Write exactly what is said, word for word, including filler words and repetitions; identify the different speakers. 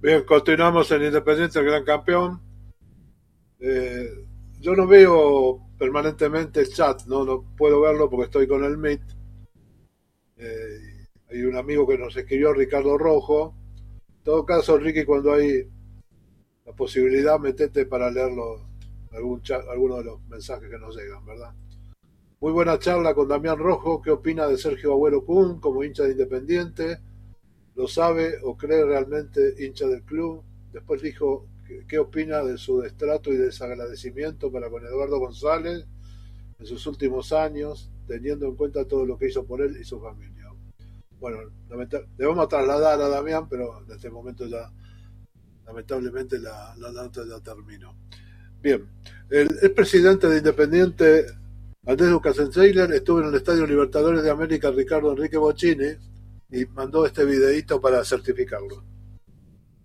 Speaker 1: Bien, continuamos en Independiente, el gran campeón. Eh, yo no veo permanentemente el chat, no, no puedo verlo porque estoy con el Meet. Eh, hay un amigo que nos escribió, Ricardo Rojo. En todo caso, Ricky, cuando hay la posibilidad, metete para leerlo, algún chat, alguno de los mensajes que nos llegan, ¿verdad? Muy buena charla con Damián Rojo. ¿Qué opina de Sergio Agüero Kun como hincha de Independiente? ¿Lo sabe o cree realmente hincha del club? Después dijo que- qué opina de su destrato y desagradecimiento para con Eduardo González en sus últimos años, teniendo en cuenta todo lo que hizo por él y su familia. Bueno, lamenta- le vamos a trasladar a Damián, pero en este momento ya lamentablemente la, la nota ya terminó. Bien, el, el presidente de Independiente, Andrés Ducasenseiller, estuvo en el Estadio Libertadores de América, Ricardo Enrique Bocchini, y mandó este videíto para certificarlo.